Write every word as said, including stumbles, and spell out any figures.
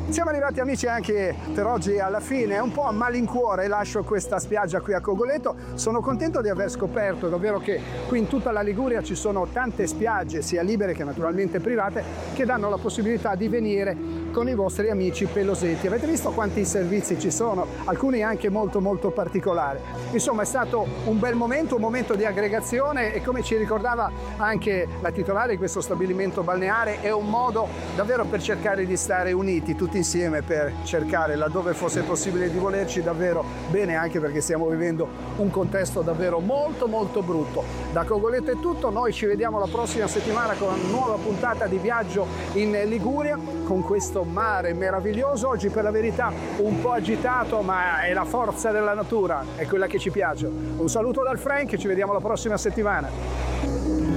Siamo arrivati amici anche per oggi alla fine, un po' a malincuore lascio questa spiaggia qui a Cogoleto. Sono contento di aver scoperto davvero che qui in tutta la Liguria ci sono tante spiagge, sia libere che naturalmente private, che danno la possibilità di venire con i vostri amici pelosetti. Avete visto quanti servizi ci sono, alcuni anche molto molto particolari. Insomma, è stato un bel momento, un momento di aggregazione, e come ci ricordava anche la titolare di questo stabilimento balneare, è un modo davvero per cercare di stare uniti tutti insieme, per cercare, laddove fosse possibile, di volerci davvero bene, anche perché stiamo vivendo un contesto davvero molto molto brutto. Da Cogoleto è tutto, noi ci vediamo la prossima settimana con una nuova puntata di Viaggio in Liguria, con questo mare meraviglioso, oggi per la verità un po' agitato, ma è la forza della natura, è quella che ci piace. Un saluto dal Frank, ci vediamo la prossima settimana.